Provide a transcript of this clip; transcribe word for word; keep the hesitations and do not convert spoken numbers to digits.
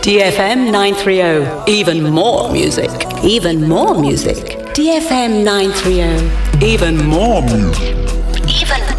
D F M nine thirty. Even more music. Even more music. D F M nine thirty. Even more music. Even